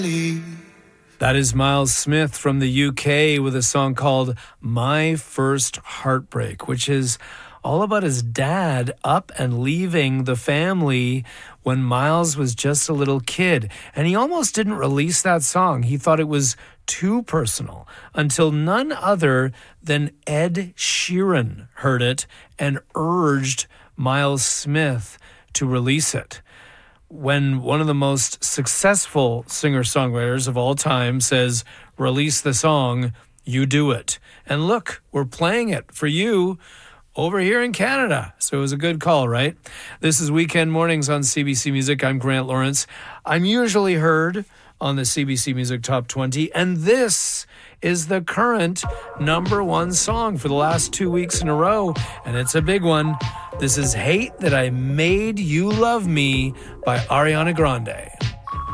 That is Miles Smith from the UK with a song called My First Heartbreak, which is all about his dad up and leaving the family when Miles was just a little kid. And he almost didn't release that song. He thought it was too personal until none other than Ed Sheeran heard it and urged Miles Smith to release it. When one of the most successful singer-songwriters of all time says, release the song, you do it. And look, we're playing it for you over here in Canada. So it was a good call, right? This is Weekend Mornings on CBC Music. I'm Grant Lawrence. I'm usually heard on the CBC Music Top 20, and this is the current number one song for the last 2 weeks in a row, and it's a big one. This is Hate That I Made You Love Me by Ariana Grande.